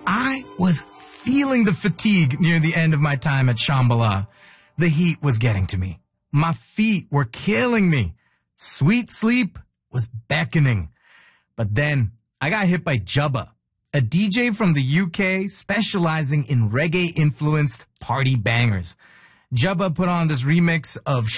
I was feeling the fatigue near the end of my time at Shambhala. The heat was getting to me. My feet were killing me. Sweet sleep was beckoning. But then I got hit by Jubba, a DJ from the UK specializing in reggae-influenced party bangers. Jubba put on this remix of